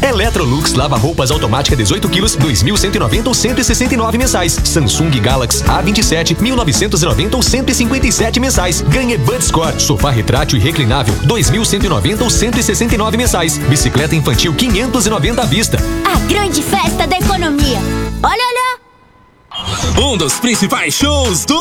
Electrolux lava-roupas automática 18 quilos, 2.190 ou 169 mensais. Samsung Galaxy A27, 1.990 ou 157 mensais. Ganhe Budscore, sofá retrátil e reclinável, 2.190 ou 169 mensais. Bicicleta infantil 590 à vista. A grande festa da economia. Olha, olha! Um dos principais shows do